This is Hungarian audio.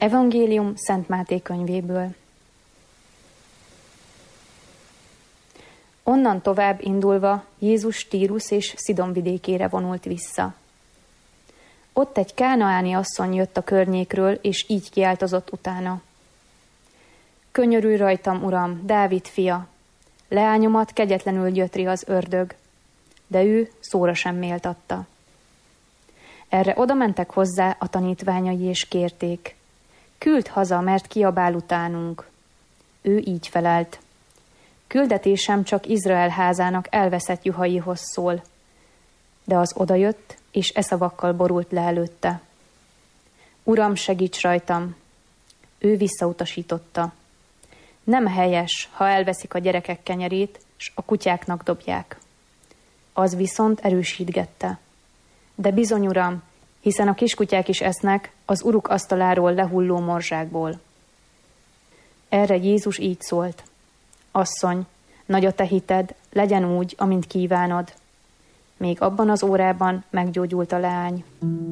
Evangélium Szent Máté könyvéből. Onnan tovább indulva Jézus Tírus és Szidon vidékére vonult vissza. Ott egy kánaáni asszony jött a környékről, és így kiáltozott utána. Könyörülj rajtam, Uram, Dávid fia! Leányomat kegyetlenül gyötri az ördög, de ő szóra sem méltatta. Erre oda mentek hozzá a tanítványai, és kérték. Küld haza, mert kiabál utánunk. Ő így felelt. Küldetésem csak Izrael házának elveszett juhaihoz szól. De az odajött, és e szavakkal borult le előtte. Uram, segíts rajtam! Ő visszautasította. Nem helyes, ha elveszik a gyerekek kenyerét, s a kutyáknak dobják. Az viszont erősítgette. De bizony, Uram, hiszen a kiskutyák is esznek az uruk asztaláról lehulló morzsákból. Erre Jézus így szólt. Asszony, nagy a te hited, legyen úgy, amint kívánod. Még abban az órában meggyógyult a leány.